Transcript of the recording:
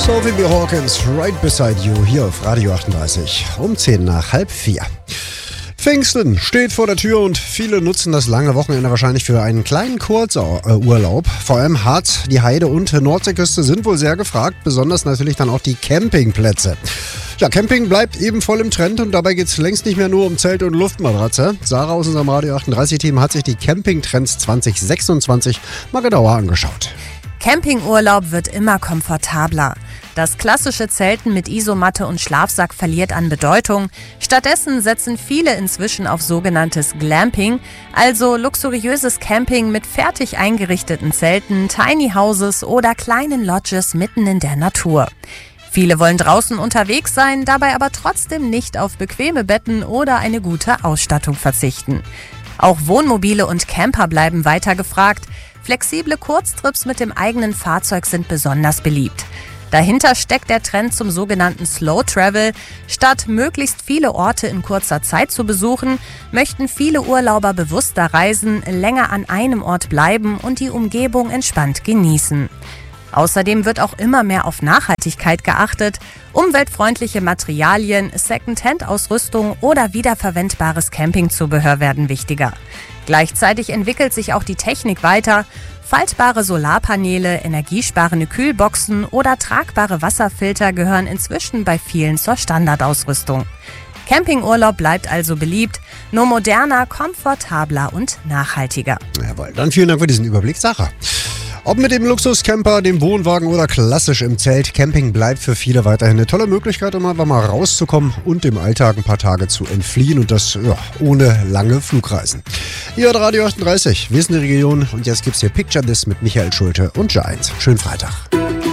Sophie B. Hawkins, Right Beside You, hier auf Radio 38, um 3:10. Pfingsten steht vor der Tür und viele nutzen das lange Wochenende wahrscheinlich für einen kleinen Kurzurlaub. Vor allem Harz, die Heide und Nordseeküste sind wohl sehr gefragt, besonders natürlich dann auch die Campingplätze. Ja, Camping bleibt eben voll im Trend und dabei geht es längst nicht mehr nur um Zelt und Luftmatratze. Sarah aus unserem Radio 38-Team hat sich die Campingtrends 2026 mal genauer angeschaut. Campingurlaub wird immer komfortabler. Das klassische Zelten mit Isomatte und Schlafsack verliert an Bedeutung. Stattdessen setzen viele inzwischen auf sogenanntes Glamping, also luxuriöses Camping mit fertig eingerichteten Zelten, Tiny Houses oder kleinen Lodges mitten in der Natur. Viele wollen draußen unterwegs sein, dabei aber trotzdem nicht auf bequeme Betten oder eine gute Ausstattung verzichten. Auch Wohnmobile und Camper bleiben weiter gefragt. Flexible Kurztrips mit dem eigenen Fahrzeug sind besonders beliebt. Dahinter steckt der Trend zum sogenannten Slow Travel. Statt möglichst viele Orte in kurzer Zeit zu besuchen, möchten viele Urlauber bewusster reisen, länger an einem Ort bleiben und die Umgebung entspannt genießen. Außerdem wird auch immer mehr auf Nachhaltigkeit geachtet. Umweltfreundliche Materialien, Second-Hand-Ausrüstung oder wiederverwendbares Campingzubehör werden wichtiger. Gleichzeitig entwickelt sich auch die Technik weiter. Faltbare Solarpaneele, energiesparende Kühlboxen oder tragbare Wasserfilter gehören inzwischen bei vielen zur Standardausrüstung. Campingurlaub bleibt also beliebt, nur moderner, komfortabler und nachhaltiger. Jawohl, dann vielen Dank für diesen Überblick, Sarah. Ob mit dem Luxuscamper, dem Wohnwagen oder klassisch im Zelt, Camping bleibt für viele weiterhin eine tolle Möglichkeit, um einfach mal rauszukommen und dem Alltag ein paar Tage zu entfliehen und das ohne lange Flugreisen. Ihr hört Radio 38, wir sind die Region und jetzt gibt's hier Picture This mit Michael Schulte und Giants. Schönen Freitag.